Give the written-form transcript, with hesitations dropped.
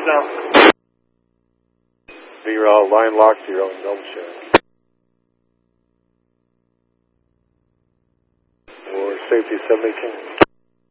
now. You're line locked to your own dome share. Or safety 718.